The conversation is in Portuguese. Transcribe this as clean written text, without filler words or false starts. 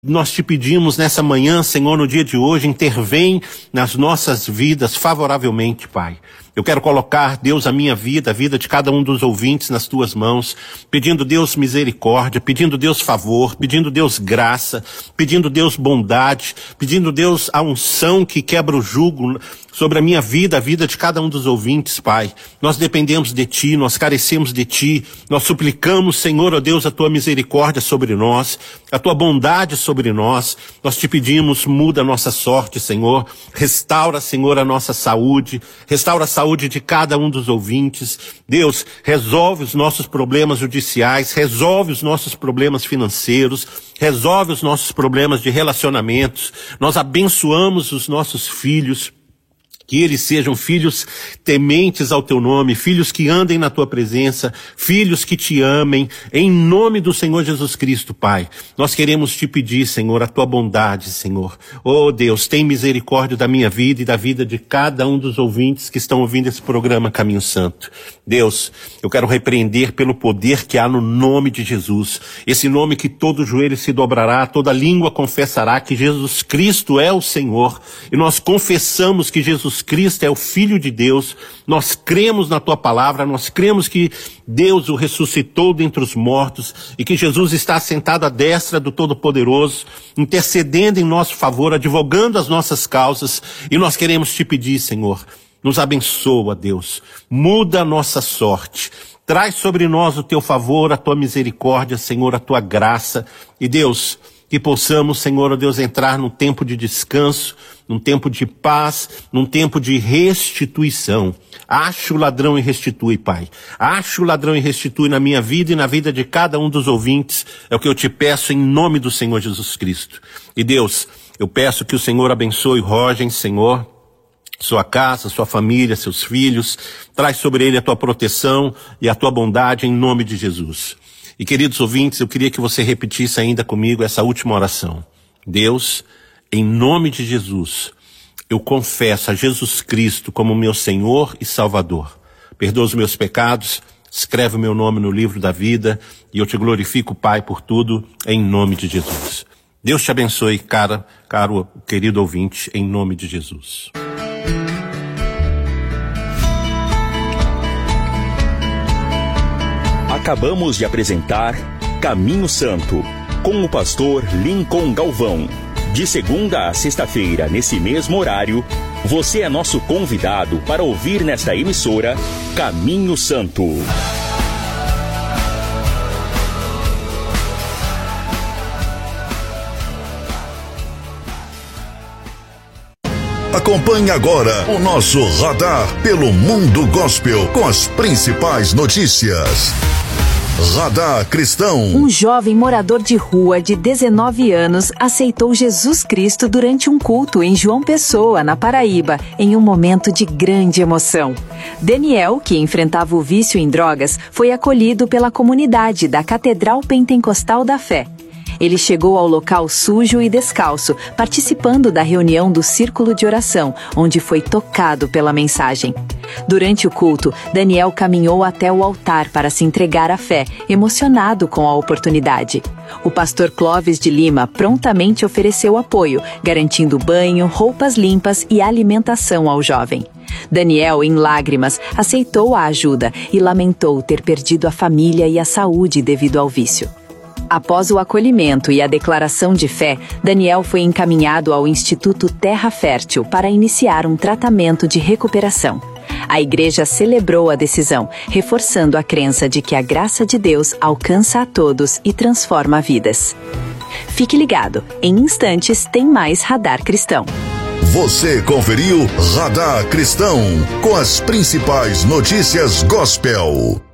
Nós te pedimos nessa manhã, Senhor, no dia de hoje, intervém nas nossas vidas favoravelmente, Pai. Eu quero colocar, Deus, a minha vida, a vida de cada um dos ouvintes nas tuas mãos, pedindo, Deus, misericórdia, pedindo, Deus, favor, pedindo, Deus, graça, pedindo, Deus, bondade, pedindo, Deus, a unção que quebra o jugo sobre a minha vida, a vida de cada um dos ouvintes, Pai. Nós dependemos de Ti, nós carecemos de Ti, nós suplicamos, Senhor, ó Deus, a Tua misericórdia sobre nós, a Tua bondade sobre nós. Nós te pedimos, muda a nossa sorte, Senhor, restaura, Senhor, a nossa saúde, restaura a saúde de cada um dos ouvintes. Deus, resolve os nossos problemas judiciais, resolve os nossos problemas financeiros, resolve os nossos problemas de relacionamentos. Nós abençoamos os nossos filhos, que eles sejam filhos tementes ao teu nome, filhos que andem na tua presença, filhos que te amem, em nome do Senhor Jesus Cristo, Pai. Nós queremos te pedir, Senhor, a tua bondade, Senhor. Oh Deus, tem misericórdia da minha vida e da vida de cada um dos ouvintes que estão ouvindo esse programa Caminho Santo. Deus, eu quero repreender pelo poder que há no nome de Jesus, esse nome que todo joelho se dobrará, toda língua confessará que Jesus Cristo é o Senhor, e nós confessamos que Jesus Cristo é o Filho de Deus. Nós cremos na tua palavra, nós cremos que Deus o ressuscitou dentre os mortos e que Jesus está sentado à destra do Todo-Poderoso, intercedendo em nosso favor, advogando as nossas causas, e nós queremos te pedir, Senhor, nos abençoa, Deus, muda a nossa sorte, traz sobre nós o teu favor, a tua misericórdia, Senhor, a tua graça, e Deus, que possamos, Senhor, ó Deus, entrar num tempo de descanso, num tempo de paz, num tempo de restituição. Acha o ladrão e restitui, Pai. Acha o ladrão e restitui na minha vida e na vida de cada um dos ouvintes. É o que eu te peço em nome do Senhor Jesus Cristo. E Deus, eu peço que o Senhor abençoe Rogens, Senhor, sua casa, sua família, seus filhos. Traz sobre ele a tua proteção e a tua bondade em nome de Jesus. E queridos ouvintes, eu queria que você repetisse ainda comigo essa última oração. Deus, em nome de Jesus, eu confesso a Jesus Cristo como meu Senhor e Salvador. Perdoa os meus pecados, escreve o meu nome no livro da vida e eu te glorifico, Pai, por tudo, em nome de Jesus. Deus te abençoe, caro querido ouvinte, em nome de Jesus. Acabamos de apresentar Caminho Santo, com o pastor Lincoln Galvão. De segunda a sexta-feira, nesse mesmo horário, você é nosso convidado para ouvir nesta emissora Caminho Santo. Acompanhe agora o nosso radar pelo mundo gospel com as principais notícias. Radar Cristão. Um jovem morador de rua de 19 anos aceitou Jesus Cristo durante um culto em João Pessoa, na Paraíba, em um momento de grande emoção. Daniel, que enfrentava o vício em drogas, foi acolhido pela comunidade da Catedral Pentecostal da Fé. Ele chegou ao local sujo e descalço, participando da reunião do Círculo de Oração, onde foi tocado pela mensagem. Durante o culto, Daniel caminhou até o altar para se entregar à fé, emocionado com a oportunidade. O pastor Clóvis de Lima prontamente ofereceu apoio, garantindo banho, roupas limpas e alimentação ao jovem. Daniel, em lágrimas, aceitou a ajuda e lamentou ter perdido a família e a saúde devido ao vício. Após o acolhimento e a declaração de fé, Daniel foi encaminhado ao Instituto Terra Fértil para iniciar um tratamento de recuperação. A igreja celebrou a decisão, reforçando a crença de que a graça de Deus alcança a todos e transforma vidas. Fique ligado, em instantes tem mais Radar Cristão. Você conferiu Radar Cristão com as principais notícias gospel.